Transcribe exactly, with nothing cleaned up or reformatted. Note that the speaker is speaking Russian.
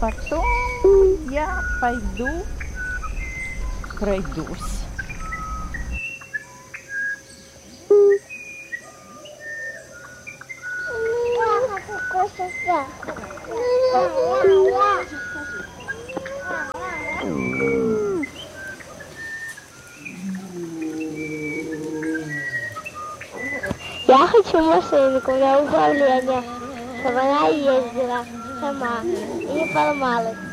потом я пойду пройдусь. Я хочу машинку для управления, чтобы она ездила сама и не поломалась.